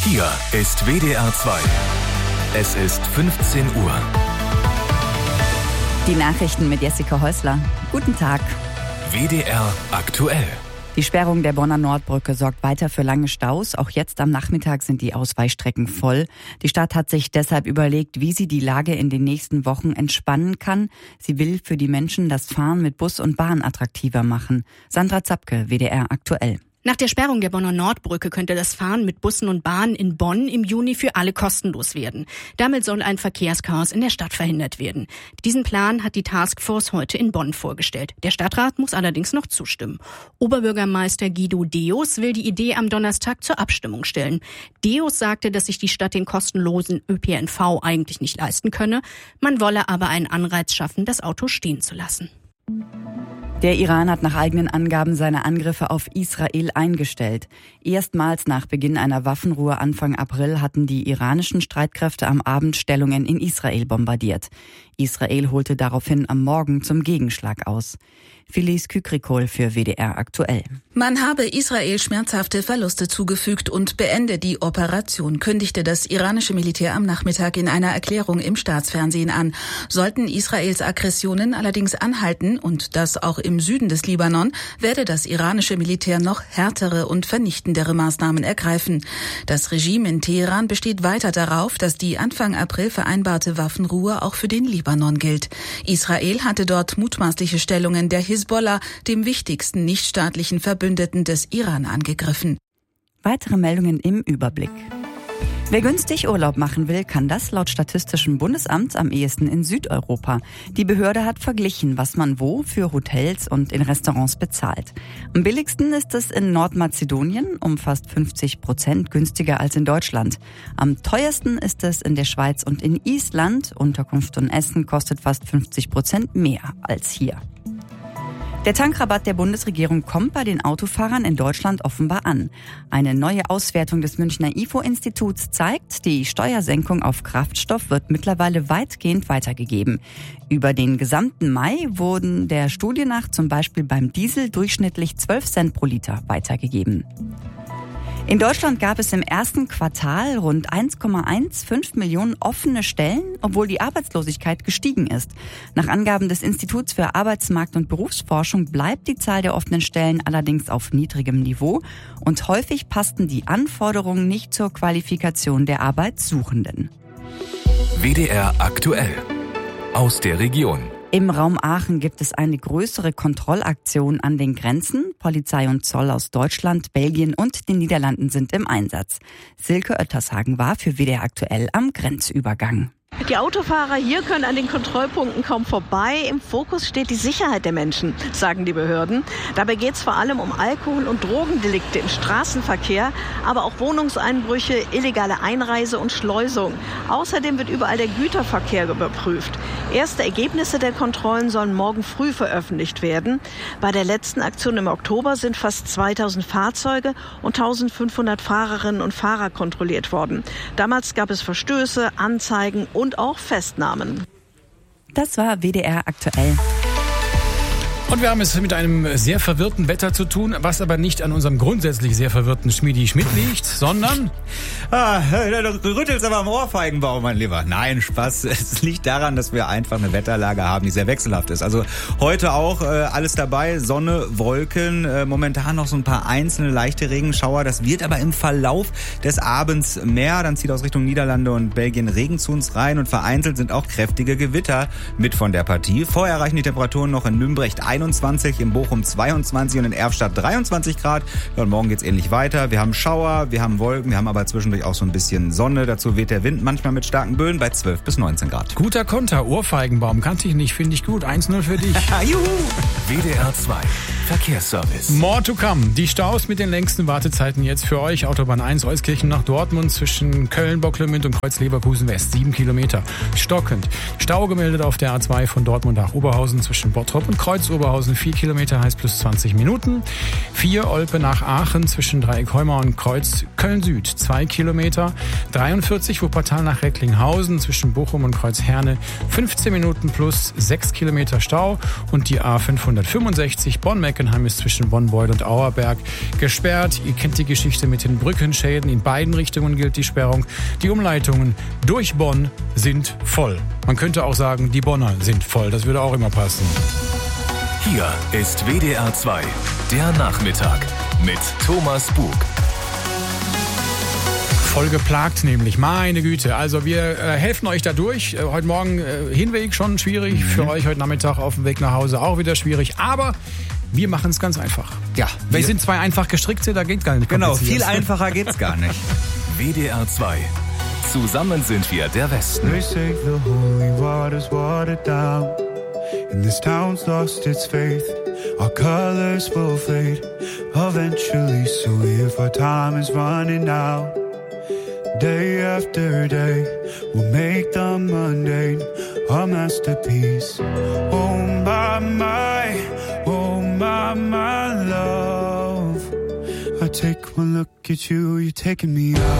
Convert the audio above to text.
Hier ist WDR 2. Es ist 15 Uhr. Die Nachrichten mit Jessica Häusler. Guten Tag. WDR aktuell. Die Sperrung der Bonner Nordbrücke sorgt weiter für lange Staus. Auch jetzt am Nachmittag sind die Ausweichstrecken voll. Die Stadt hat sich deshalb überlegt, wie sie die Lage in den nächsten Wochen entspannen kann. Sie will für die Menschen das Fahren mit Bus und Bahn attraktiver machen. Sandra Zapke, WDR aktuell. Nach der Sperrung der Bonner Nordbrücke könnte das Fahren mit Bussen und Bahnen in Bonn im Juni für alle kostenlos werden. Damit soll ein Verkehrschaos in der Stadt verhindert werden. Diesen Plan hat die Taskforce heute in Bonn vorgestellt. Der Stadtrat muss allerdings noch zustimmen. Oberbürgermeister Guido Deus will die Idee am Donnerstag zur Abstimmung stellen. Deus sagte, dass sich die Stadt den kostenlosen ÖPNV eigentlich nicht leisten könne. Man wolle aber einen Anreiz schaffen, das Auto stehen zu lassen. Der Iran hat nach eigenen Angaben seine Angriffe auf Israel eingestellt. Erstmals nach Beginn einer Waffenruhe Anfang April hatten die iranischen Streitkräfte am Abend Stellungen in Israel bombardiert. Israel holte daraufhin am Morgen zum Gegenschlag aus. Felice Kükrikol für WDR aktuell. Man habe Israel schmerzhafte Verluste zugefügt und beende die Operation, kündigte das iranische Militär am Nachmittag in einer Erklärung im Staatsfernsehen an. Sollten Israels Aggressionen allerdings anhalten und das auch im Süden des Libanon, werde das iranische Militär noch härtere und vernichtendere Maßnahmen ergreifen. Das Regime in Teheran besteht weiter darauf, dass die Anfang April vereinbarte Waffenruhe auch für den Libanon gilt. Israel hatte dort mutmaßliche Stellungen der Hisbollah, dem wichtigsten nichtstaatlichen Verbündeten des Iran, angegriffen. Weitere Meldungen im Überblick. Wer günstig Urlaub machen will, kann das laut Statistischem Bundesamt am ehesten in Südeuropa. Die Behörde hat verglichen, was man wo für Hotels und in Restaurants bezahlt. Am billigsten ist es in Nordmazedonien, um fast 50% günstiger als in Deutschland. Am teuersten ist es in der Schweiz und in Island. Unterkunft und Essen kostet fast 50% mehr als hier. Der Tankrabatt der Bundesregierung kommt bei den Autofahrern in Deutschland offenbar an. Eine neue Auswertung des Münchner IFO-Instituts zeigt, die Steuersenkung auf Kraftstoff wird mittlerweile weitgehend weitergegeben. Über den gesamten Mai wurden der Studie nach zum Beispiel beim Diesel durchschnittlich 12 Cent pro Liter weitergegeben. In Deutschland gab es im ersten Quartal rund 1,15 Millionen offene Stellen, obwohl die Arbeitslosigkeit gestiegen ist. Nach Angaben des Instituts für Arbeitsmarkt- und Berufsforschung bleibt die Zahl der offenen Stellen allerdings auf niedrigem Niveau und häufig passten die Anforderungen nicht zur Qualifikation der Arbeitssuchenden. WDR aktuell. Aus der Region. Im Raum Aachen gibt es eine größere Kontrollaktion an den Grenzen. Polizei und Zoll aus Deutschland, Belgien und den Niederlanden sind im Einsatz. Silke Oettershagen war für WDR aktuell am Grenzübergang. Die Autofahrer hier können an den Kontrollpunkten kaum vorbei. Im Fokus steht die Sicherheit der Menschen, sagen die Behörden. Dabei geht es vor allem um Alkohol- und Drogendelikte im Straßenverkehr, aber auch Wohnungseinbrüche, illegale Einreise und Schleusung. Außerdem wird überall der Güterverkehr überprüft. Erste Ergebnisse der Kontrollen sollen morgen früh veröffentlicht werden. Bei der letzten Aktion im Oktober sind fast 2000 Fahrzeuge und 1500 Fahrerinnen und Fahrer kontrolliert worden. Damals gab es Verstöße, Anzeigen und auch Festnahmen. Das war WDR aktuell. Und wir haben es mit einem sehr verwirrten Wetter zu tun, was aber nicht an unserem grundsätzlich sehr verwirrten Schmiedi Schmidt liegt, sondern... Du rüttelst aber am Ohrfeigenbaum, mein Lieber. Nein, Spaß. Es liegt daran, dass wir einfach eine Wetterlage haben, die sehr wechselhaft ist. Also heute auch alles dabei, Sonne, Wolken, momentan noch so ein paar einzelne leichte Regenschauer. Das wird aber im Verlauf des Abends mehr. Dann zieht aus Richtung Niederlande und Belgien Regen zu uns rein und vereinzelt sind auch kräftige Gewitter mit von der Partie. Vorher erreichen die Temperaturen noch in Nümbrecht 21, in Bochum 22 und in Erfstadt 23 Grad. Ja, und morgen geht's ähnlich weiter. Wir haben Schauer, wir haben Wolken, wir haben aber zwischendurch auch so ein bisschen Sonne. Dazu weht der Wind manchmal mit starken Böen bei 12 bis 19 Grad. Guter Konter, Ohrfeigenbaum, kannte ich nicht, finde ich gut. 1-0 für dich. Juhu! WDR 2 Verkehrsservice. More to come. Die Staus mit den längsten Wartezeiten jetzt für euch. Autobahn 1 Euskirchen nach Dortmund zwischen Köln, Bocklemünd und Kreuz-Leverkusen West. 7 Kilometer. Stockend. Stau gemeldet auf der A2 von Dortmund nach Oberhausen zwischen Bottrop und Kreuz-Oberhausen. 4 Kilometer heißt plus 20 Minuten. 4 Olpe nach Aachen zwischen Dreieckheumau und Kreuz Köln-Süd. 2 Kilometer. 43 Wuppertal nach Recklinghausen zwischen Bochum und Kreuzherne. 15 Minuten plus 6 Kilometer Stau. Und die A565 Bonn-Meck Streckenheim ist zwischen Bonn-Beuel und Auerberg gesperrt. Ihr kennt die Geschichte mit den Brückenschäden. In beiden Richtungen gilt die Sperrung. Die Umleitungen durch Bonn sind voll. Man könnte auch sagen, die Bonner sind voll. Das würde auch immer passen. Hier ist WDR 2, der Nachmittag mit Thomas Bug. Voll geplagt nämlich, meine Güte. Also wir helfen euch da durch. Heute Morgen Hinweg schon schwierig, für euch heute Nachmittag auf dem Weg nach Hause auch wieder schwierig. Aber wir machen es ganz einfach. Ja. Wir sind zwei einfach gestrickte, da geht gar nicht. Genau, viel einfacher geht's gar nicht. WDR 2. Zusammen sind wir der Westen. They say the holy water's watered down, and this town's lost its faith. Our colors will fade eventually, so if our time is running out, day after day, we'll make the mundane a masterpiece. Oh my love, I take one look at you, you're taking me out.